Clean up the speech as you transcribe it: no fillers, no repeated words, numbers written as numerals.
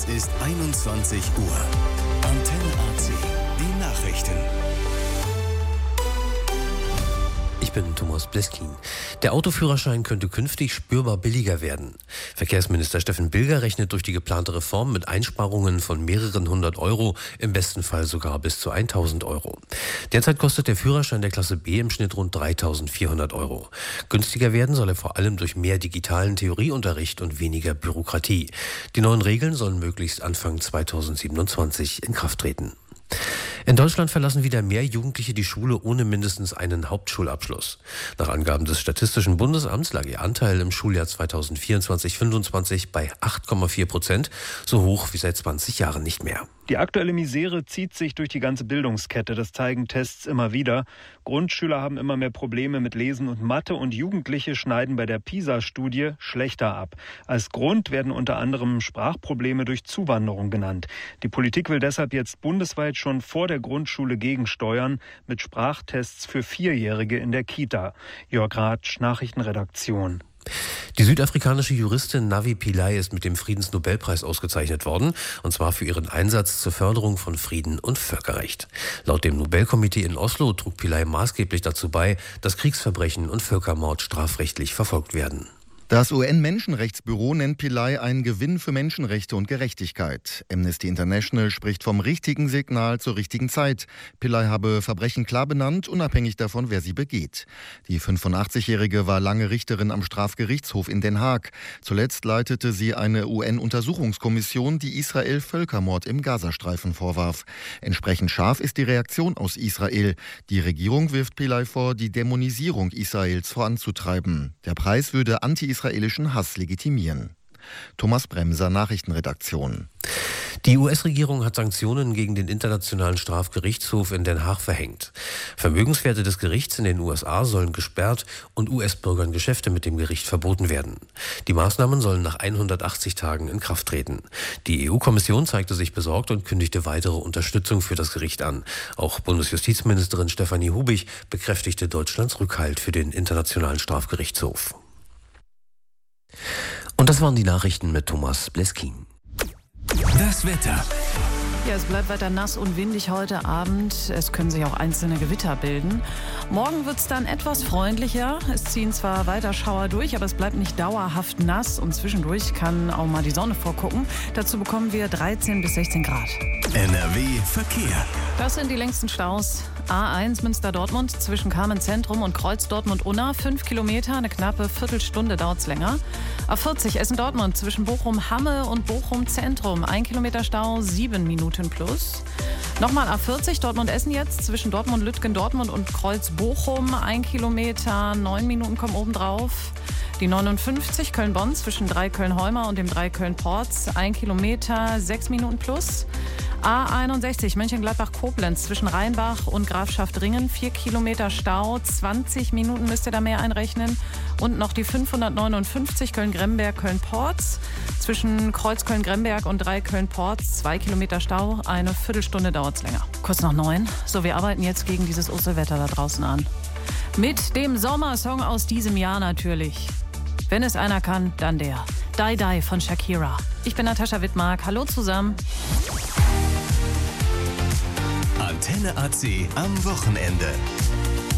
Es ist 21 Uhr. Antenne AC. Die Nachrichten. Ich bin Thomas Bleskin. Der Autoführerschein könnte künftig spürbar billiger werden. Verkehrsminister Steffen Bilger rechnet durch die geplante Reform mit Einsparungen von mehreren hundert Euro, im besten Fall sogar bis zu 1.000 Euro. Derzeit kostet der Führerschein der Klasse B im Schnitt rund 3.400 Euro. Günstiger werden soll er vor allem durch mehr digitalen Theorieunterricht und weniger Bürokratie. Die neuen Regeln sollen möglichst Anfang 2027 in Kraft treten. In Deutschland verlassen wieder mehr Jugendliche die Schule ohne mindestens einen Hauptschulabschluss. Nach Angaben des Statistischen Bundesamts lag ihr Anteil im Schuljahr 2024/25 bei 8,4%, so hoch wie seit 20 Jahren nicht mehr. Die aktuelle Misere zieht sich durch die ganze Bildungskette, das zeigen Tests immer wieder. Grundschüler haben immer mehr Probleme mit Lesen und Mathe und Jugendliche schneiden bei der PISA-Studie schlechter ab. Als Grund werden unter anderem Sprachprobleme durch Zuwanderung genannt. Die Politik will deshalb jetzt bundesweit schon vor der Grundschule gegensteuern mit Sprachtests für Vierjährige in der Kita. Jörg Ratsch, Nachrichtenredaktion. Die südafrikanische Juristin Navi Pillay ist mit dem Friedensnobelpreis ausgezeichnet worden, und zwar für ihren Einsatz zur Förderung von Frieden und Völkerrecht. Laut dem Nobelkomitee in Oslo trug Pillay maßgeblich dazu bei, dass Kriegsverbrechen und Völkermord strafrechtlich verfolgt werden. Das UN-Menschenrechtsbüro nennt Pillay einen Gewinn für Menschenrechte und Gerechtigkeit. Amnesty International spricht vom richtigen Signal zur richtigen Zeit. Pillay habe Verbrechen klar benannt, unabhängig davon, wer sie begeht. Die 85-Jährige war lange Richterin am Strafgerichtshof in Den Haag. Zuletzt leitete sie eine UN-Untersuchungskommission, die Israel Völkermord im Gazastreifen vorwarf. Entsprechend scharf ist die Reaktion aus Israel. Die Regierung wirft Pillay vor, die Dämonisierung Israels voranzutreiben. Der Preis würde anti-israelischen Hass legitimieren. Thomas Bremser, Nachrichtenredaktion. Die US-Regierung hat Sanktionen gegen den Internationalen Strafgerichtshof in Den Haag verhängt. Vermögenswerte des Gerichts in den USA sollen gesperrt und US-Bürgern Geschäfte mit dem Gericht verboten werden. Die Maßnahmen sollen nach 180 Tagen in Kraft treten. Die EU-Kommission zeigte sich besorgt und kündigte weitere Unterstützung für das Gericht an. Auch Bundesjustizministerin Stefanie Hubig bekräftigte Deutschlands Rückhalt für den Internationalen Strafgerichtshof. Und das waren die Nachrichten mit Thomas Bleskin. Das Wetter. Ja, es bleibt weiter nass und windig heute Abend. Es können sich auch einzelne Gewitter bilden. Morgen wird es dann etwas freundlicher. Es ziehen zwar weiter Schauer durch, aber es bleibt nicht dauerhaft nass. Und zwischendurch kann auch mal die Sonne vorgucken. Dazu bekommen wir 13 bis 16 Grad. NRW Verkehr. Das sind die längsten Staus. A1 Münster-Dortmund zwischen Kamenz-Zentrum und Kreuz-Dortmund-Unna. 5 Kilometer, eine knappe Viertelstunde dauert es länger. A40 Essen-Dortmund zwischen Bochum-Hamme und Bochum-Zentrum. 1 Kilometer Stau, 7 Minuten plus. Nochmal A40 Dortmund-Essen jetzt zwischen Dortmund-Lütgen-Dortmund und Kreuz-Bochum. 1 Kilometer, 9 Minuten kommen obendrauf. Die 59 Köln-Bonn zwischen Dreiköln-Heumer und dem Dreiköln-Porz. 1 Kilometer, 6 Minuten plus. A61 Mönchengladbach-Koblenz zwischen Rheinbach und Grafschaft-Ringen. 4 Kilometer Stau, 20 Minuten müsst ihr da mehr einrechnen. Und noch die 559 Köln-Gremberg, Köln-Porz zwischen Kreuz-Köln-Gremberg und Dreiköln-Porz. 2 Kilometer Stau, eine Viertelstunde dauert es länger. Kurz nach 9. So, wir arbeiten jetzt gegen dieses Osterwetter da draußen an. Mit dem Sommersong aus diesem Jahr natürlich. Wenn es einer kann, dann der. Die Die von Shakira. Ich bin Natascha Wittmark. Hallo zusammen. Antenne AC am Wochenende.